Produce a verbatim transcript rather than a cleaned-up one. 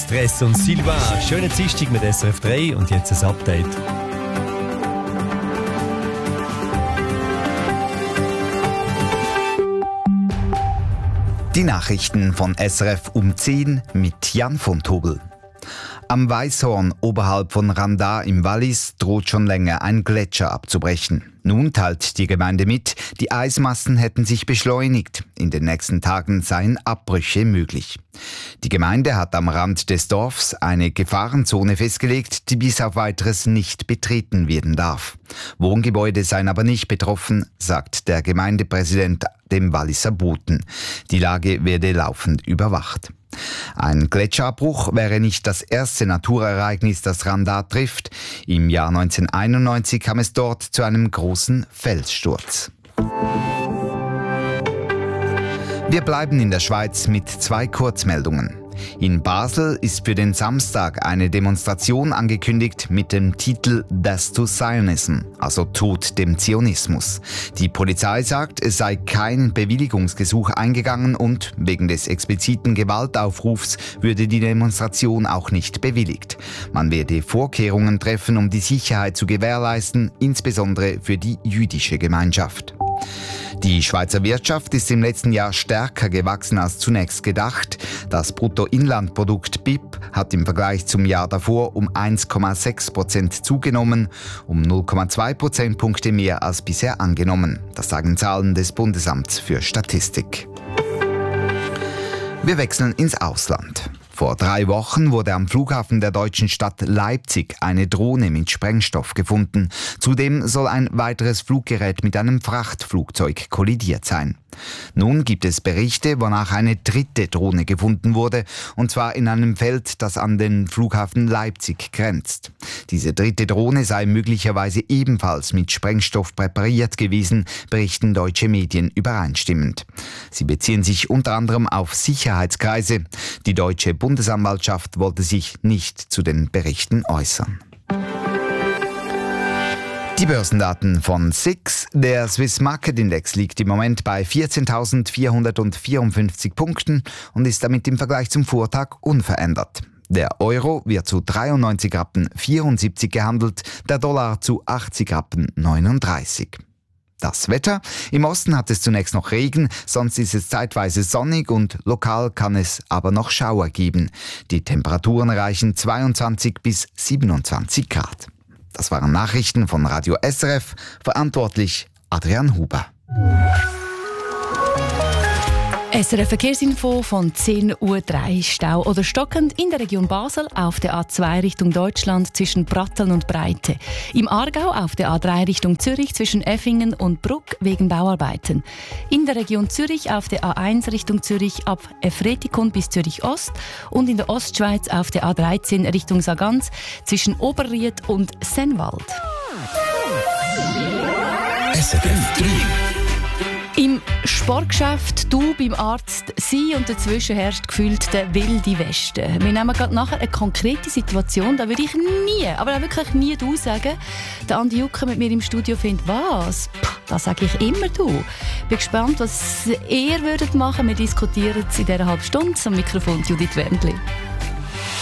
Stress und Silva. Schönen Dienstag mit S R F drei und jetzt ein Update. Die Nachrichten von S R F um zehn mit Jan von Tobel. Am Weißhorn oberhalb von Randa im Wallis droht schon länger ein Gletscher abzubrechen. Nun teilt die Gemeinde mit, die Eismassen hätten sich beschleunigt. In den nächsten Tagen seien Abbrüche möglich. Die Gemeinde hat am Rand des Dorfs eine Gefahrenzone festgelegt, die bis auf Weiteres nicht betreten werden darf. Wohngebäude seien aber nicht betroffen, sagt der Gemeindepräsident dem Walliser Boten. Die Lage werde laufend überwacht. Ein Gletscherabbruch wäre nicht das erste Naturereignis, das Randa trifft. Im Jahr neunzehnhunderteinundneunzig kam es dort zu einem großen Felssturz. Wir bleiben in der Schweiz mit zwei Kurzmeldungen. In Basel ist für den Samstag eine Demonstration angekündigt mit dem Titel Death to Zionism, also Tod dem Zionismus. Die Polizei sagt, es sei kein Bewilligungsgesuch eingegangen und wegen des expliziten Gewaltaufrufs würde die Demonstration auch nicht bewilligt. Man werde Vorkehrungen treffen, um die Sicherheit zu gewährleisten, insbesondere für die jüdische Gemeinschaft. Die Schweizer Wirtschaft ist im letzten Jahr stärker gewachsen als zunächst gedacht. Das Bruttoinlandprodukt B I P hat im Vergleich zum Jahr davor um eins Komma sechs Prozent zugenommen, um null Komma zwei Prozentpunkte mehr als bisher angenommen. Das sagen Zahlen des Bundesamts für Statistik. Wir wechseln ins Ausland. Vor drei Wochen wurde am Flughafen der deutschen Stadt Leipzig eine Drohne mit Sprengstoff gefunden. Zudem soll ein weiteres Fluggerät mit einem Frachtflugzeug kollidiert sein. Nun gibt es Berichte, wonach eine dritte Drohne gefunden wurde, und zwar in einem Feld, das an den Flughafen Leipzig grenzt. Diese dritte Drohne sei möglicherweise ebenfalls mit Sprengstoff präpariert gewesen, berichten deutsche Medien übereinstimmend. Sie beziehen sich unter anderem auf Sicherheitskreise. Die deutsche Bundesanwaltschaft wollte sich nicht zu den Berichten äußern. Die Börsendaten von S I X. Der Swiss Market Index liegt im Moment bei vierzehntausendvierhundertvierundfünfzig Punkten und ist damit im Vergleich zum Vortag unverändert. Der Euro wird zu dreiundneunzig Rappen vierundsiebzig gehandelt, der Dollar zu achtzig Rappen neununddreißig. Das Wetter. Im Osten hat es zunächst noch Regen, sonst ist es zeitweise sonnig und lokal kann es aber noch Schauer geben. Die Temperaturen reichen zweiundzwanzig bis siebenundzwanzig Grad. Das waren Nachrichten von Radio S R F, verantwortlich Adrian Huber. S R F-Verkehrsinfo von zehn Uhr drei. Stau oder stockend in der Region Basel auf der A zwei Richtung Deutschland zwischen Pratteln und Breite. Im Aargau auf der A drei Richtung Zürich zwischen Effingen und Bruck wegen Bauarbeiten. In der Region Zürich auf der A eins Richtung Zürich ab Efretikon bis Zürich Ost und in der Ostschweiz auf der A dreizehn Richtung Sargans zwischen Oberried und Sennwald. S R F drei. Im Sportgeschäft, du beim Arzt, sie und dazwischen herrscht gefühlt der wilde Westen. Wir nehmen gerade nachher eine konkrete Situation, da würde ich nie, aber auch wirklich nie du sagen. Der Andi Jucker mit mir im Studio findet, was? Puh, das sage ich immer du. Bin gespannt, was ihr würdet machen. Wir diskutieren es in dieser halben Stunde. Am Mikrofon Judith Wendli.